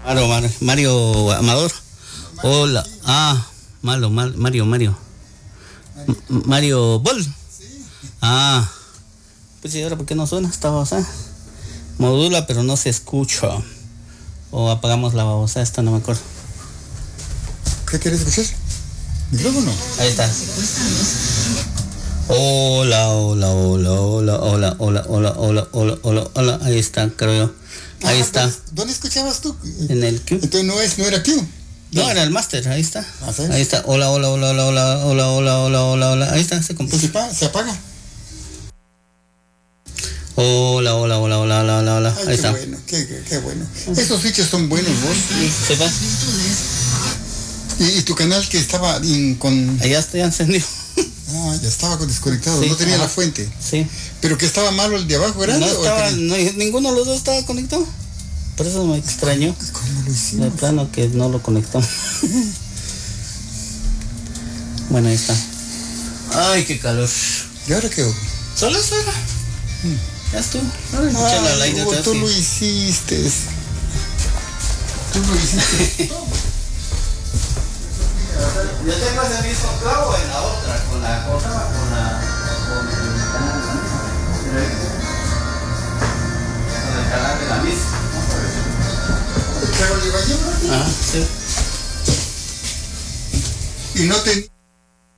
Mario Amador. Hola. Mario. Mario Bol. Pues y ahora, ¿por qué no suena esta babosa? Modula, pero no se escucha. O apagamos la babosa, esta no me acuerdo. ¿Qué quieres escuchar? ¿Micrófono? Ahí está. Hola. Ahí está, creo yo. Ahí está. ¿Dónde escuchabas tú? En el Q. Entonces no era Q. No, era el máster, ahí está. ¿Sí? Ahí está. Hola. Ahí está, se compuso. ¿Se apaga? Hola. Ay, Ahí está. Bueno, qué bueno. Esos switches son buenos, vos. ¿Se va? ¿Y tu canal que estaba con...? Allá está, ya encendido. Ya estaba desconectado, sí, no tenía la fuente. Sí. ¿Pero que estaba malo el de abajo, era? No estaba, ninguno de los dos estaba conectado. Por eso me extrañó. ¿Cómo lo hicimos? De plano que no lo conectó. Bueno, ahí está. Ay, qué calor. ¿Y ahora qué hubo? Solo eso era. Ya estuvo. Tú lo hiciste. Yo tengo ese mismo clavo en la otra, con el canal de la misa. ¿El clavo de baño? Sí. Y no te...